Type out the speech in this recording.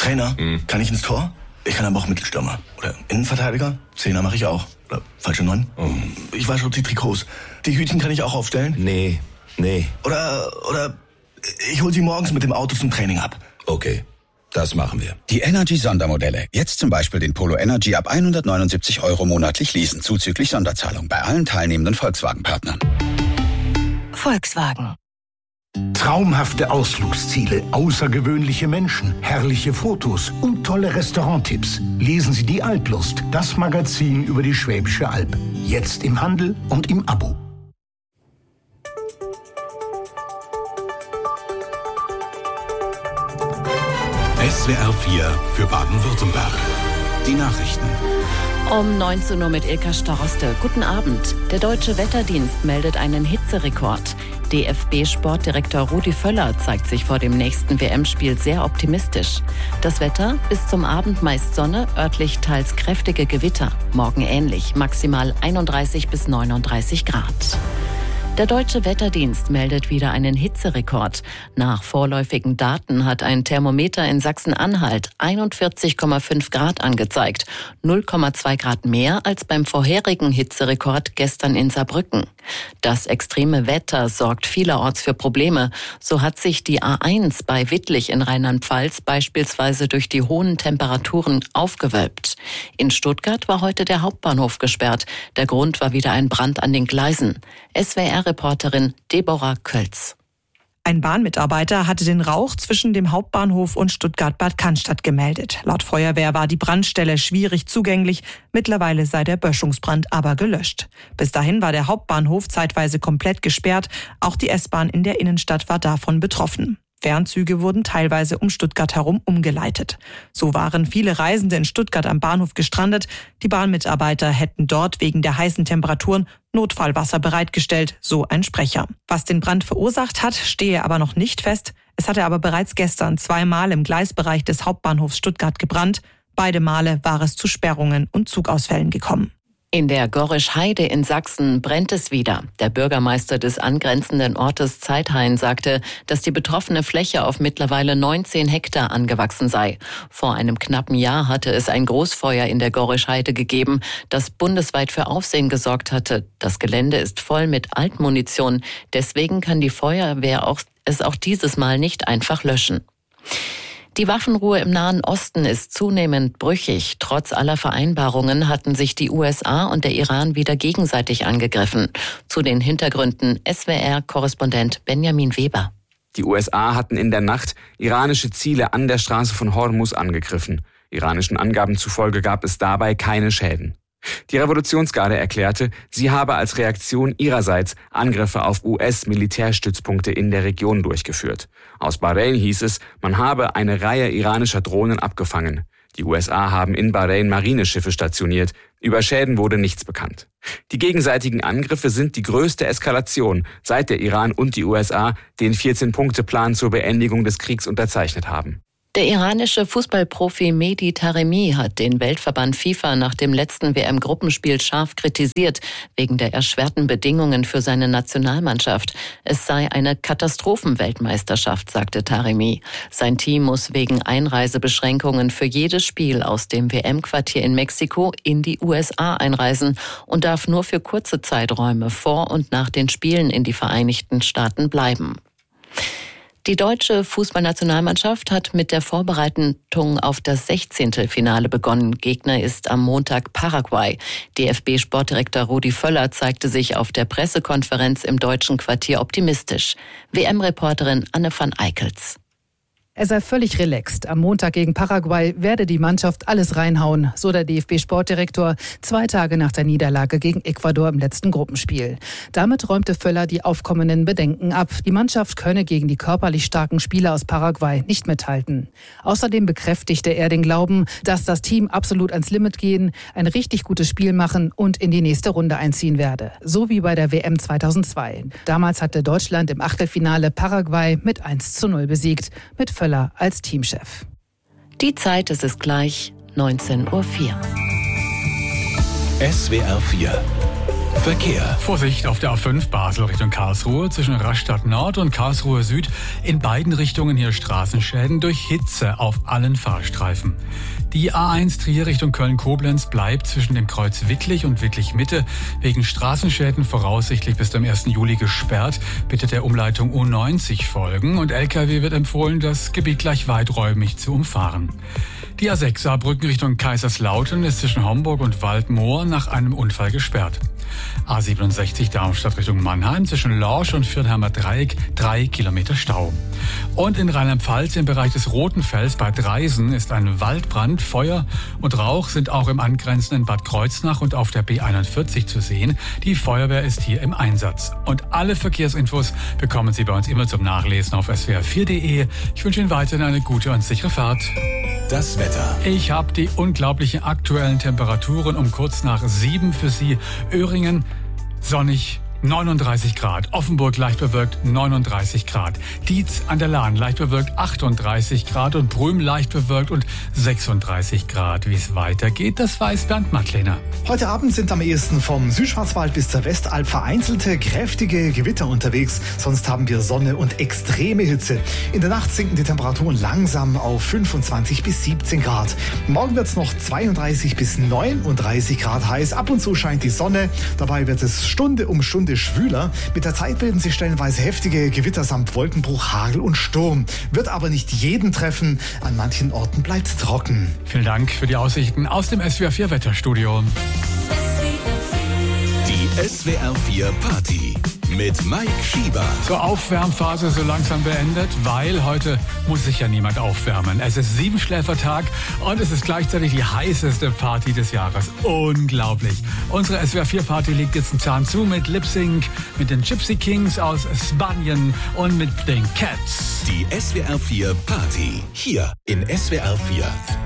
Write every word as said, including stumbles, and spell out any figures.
Trainer, Hm. kann ich ins Tor? Ich kann aber auch Mittelstürmer. Oder Innenverteidiger? Zehner mache ich auch. Oder falsche Neun? Oh. Ich wasche auch die Trikots. Die Hütchen kann ich auch aufstellen? Nee, nee. Oder, oder ich hol sie morgens mit dem Auto zum Training ab. Okay, das machen wir. Die Energy-Sondermodelle. Jetzt zum Beispiel den Polo Energy ab hundertneunundsiebzig Euro monatlich leasen, zuzüglich Sonderzahlung bei allen teilnehmenden Volkswagen-Partnern. Volkswagen. Traumhafte Ausflugsziele, außergewöhnliche Menschen, herrliche Fotos und tolle Restauranttipps. Lesen Sie die Alplust, das Magazin über die Schwäbische Alb. Jetzt im Handel und im Abo. S W R vier für Baden-Württemberg. Die Nachrichten. Um neunzehn Uhr mit Ilka Staroste. Guten Abend. Der Deutsche Wetterdienst meldet einen Hitzerekord. D F B-Sportdirektor Rudi Völler zeigt sich vor dem nächsten W M-Spiel sehr optimistisch. Das Wetter: bis zum Abend meist Sonne, örtlich teils kräftige Gewitter. Morgen ähnlich, maximal einunddreißig bis neununddreißig Grad. Der Deutsche Wetterdienst meldet wieder einen Hitzerekord. Nach vorläufigen Daten hat ein Thermometer in Sachsen-Anhalt einundvierzig Komma fünf Grad angezeigt, null Komma zwei Grad mehr als beim vorherigen Hitzerekord gestern in Saarbrücken. Das extreme Wetter sorgt vielerorts für Probleme. So hat sich die A eins bei Wittlich in Rheinland-Pfalz beispielsweise durch die hohen Temperaturen aufgewölbt. In Stuttgart war heute der Hauptbahnhof gesperrt. Der Grund war wieder ein Brand an den Gleisen. S W R-Reporterin Deborah Kölz. Ein Bahnmitarbeiter hatte den Rauch zwischen dem Hauptbahnhof und Stuttgart-Bad Cannstatt gemeldet. Laut Feuerwehr war die Brandstelle schwierig zugänglich. Mittlerweile sei der Böschungsbrand aber gelöscht. Bis dahin war der Hauptbahnhof zeitweise komplett gesperrt. Auch die S-Bahn in der Innenstadt war davon betroffen. Fernzüge wurden teilweise um Stuttgart herum umgeleitet. So waren viele Reisende in Stuttgart am Bahnhof gestrandet. Die Bahnmitarbeiter hätten dort wegen der heißen Temperaturen Notfallwasser bereitgestellt, so ein Sprecher. Was den Brand verursacht hat, stehe aber noch nicht fest. Es hatte aber bereits gestern zweimal im Gleisbereich des Hauptbahnhofs Stuttgart gebrannt. Beide Male war es zu Sperrungen und Zugausfällen gekommen. In der Gorrisch-Heide in Sachsen brennt es wieder. Der Bürgermeister des angrenzenden Ortes Zeithain sagte, dass die betroffene Fläche auf mittlerweile neunzehn Hektar angewachsen sei. Vor einem knappen Jahr hatte es ein Großfeuer in der Gorrisch-Heide gegeben, das bundesweit für Aufsehen gesorgt hatte. Das Gelände ist voll mit Altmunition. Deswegen kann die Feuerwehr auch, es auch dieses Mal nicht einfach löschen. Die Waffenruhe im Nahen Osten ist zunehmend brüchig. Trotz aller Vereinbarungen hatten sich die U S A und der Iran wieder gegenseitig angegriffen. Zu den Hintergründen S W R-Korrespondent Benjamin Weber. Die U S A hatten in der Nacht iranische Ziele an der Straße von Hormuz angegriffen. Iranischen Angaben zufolge gab es dabei keine Schäden. Die Revolutionsgarde erklärte, sie habe als Reaktion ihrerseits Angriffe auf U S-Militärstützpunkte in der Region durchgeführt. Aus Bahrain hieß es, man habe eine Reihe iranischer Drohnen abgefangen. Die U S A haben in Bahrain Marineschiffe stationiert. Über Schäden wurde nichts bekannt. Die gegenseitigen Angriffe sind die größte Eskalation, seit der Iran und die U S A den vierzehn-Punkte-Plan zur Beendigung des Kriegs unterzeichnet haben. Der iranische Fußballprofi Mehdi Taremi hat den Weltverband FIFA nach dem letzten W M-Gruppenspiel scharf kritisiert, wegen der erschwerten Bedingungen für seine Nationalmannschaft. Es sei eine Katastrophenweltmeisterschaft, sagte Taremi. Sein Team muss wegen Einreisebeschränkungen für jedes Spiel aus dem W M-Quartier in Mexiko in die U S A einreisen und darf nur für kurze Zeiträume vor und nach den Spielen in die Vereinigten Staaten bleiben. Die deutsche Fußballnationalmannschaft hat mit der Vorbereitung auf das Sechzehntelfinale begonnen. Gegner ist am Montag Paraguay. D F B-Sportdirektor Rudi Völler zeigte sich auf der Pressekonferenz im deutschen Quartier optimistisch. W M-Reporterin Anne van Eickels. Er sei völlig relaxed. Am Montag gegen Paraguay werde die Mannschaft alles reinhauen, so der D F B-Sportdirektor zwei Tage nach der Niederlage gegen Ecuador im letzten Gruppenspiel. Damit räumte Völler die aufkommenden Bedenken ab. Die Mannschaft könne gegen die körperlich starken Spieler aus Paraguay nicht mithalten. Außerdem bekräftigte er den Glauben, dass das Team absolut ans Limit gehen, ein richtig gutes Spiel machen und in die nächste Runde einziehen werde. So wie bei der W M zweitausendzwei. Damals hatte Deutschland im Achtelfinale Paraguay mit eins zu null besiegt, mit Völler als Teamchef. Die Zeit ist es gleich neunzehn Uhr vier. S W R vier Verkehr. Vorsicht auf der A fünf Basel Richtung Karlsruhe zwischen Rastatt Nord und Karlsruhe Süd. In beiden Richtungen hier Straßenschäden durch Hitze auf allen Fahrstreifen. Die A eins Trier Richtung Köln-Koblenz bleibt zwischen dem Kreuz Wittlich und Wittlich-Mitte wegen Straßenschäden voraussichtlich bis zum ersten Juli gesperrt. Bitte der Umleitung U neunzig folgen und L K W wird empfohlen, das Gebiet gleich weiträumig zu umfahren. Die A sechs Saarbrücken Richtung Kaiserslautern ist zwischen Homburg und Waldmoor nach einem Unfall gesperrt. A siebenundsechzig Darmstadt Richtung Mannheim zwischen Lorsch und Fürnheimer Dreieck drei Kilometer Stau. Und in Rheinland-Pfalz im Bereich des Rotenfels bei Dreisen ist ein Waldbrand. Feuer und Rauch sind auch im angrenzenden Bad Kreuznach und auf der B einundvierzig zu sehen. Die Feuerwehr ist hier im Einsatz. Und alle Verkehrsinfos bekommen Sie bei uns immer zum Nachlesen auf S W R vier Punkt de. Ich wünsche Ihnen weiterhin eine gute und sichere Fahrt. Das Wetter. Ich habe die unglaublichen aktuellen Temperaturen um kurz nach sieben für Sie. Öhringen sonnig, neununddreißig Grad. Offenburg leicht bewölkt, neununddreißig Grad. Dietz an der Lahn leicht bewölkt, achtunddreißig Grad. Und Prüm leicht bewölkt und sechsunddreißig Grad. Wie es weitergeht, das weiß Bernd Mattlehner. Heute Abend sind am ehesten vom Südschwarzwald bis zur Westalb vereinzelte, kräftige Gewitter unterwegs. Sonst haben wir Sonne und extreme Hitze. In der Nacht sinken die Temperaturen langsam auf fünfundzwanzig bis siebzehn Grad. Morgen wird es noch zweiunddreißig bis neununddreißig Grad heiß. Ab und zu scheint die Sonne. Dabei wird es Stunde um Stunde schwüler. Mit der Zeit bilden sich stellenweise heftige Gewitter samt Wolkenbruch, Hagel und Sturm. Wird aber nicht jeden treffen. An manchen Orten bleibt es trocken. Vielen Dank für die Aussichten aus dem S W R vier Wetterstudio. Die S W R vier Party mit Mike Schieber. Zur Aufwärmphase so langsam beendet, weil heute muss sich ja niemand aufwärmen. Es ist Siebenschläfertag und es ist gleichzeitig die heißeste Party des Jahres. Unglaublich. Unsere S W R vier Party legt jetzt einen Zahn zu mit Lip Sync, mit den Gypsy Kings aus Spanien und mit den Cats. Die S W R vier Party hier in S W R vier.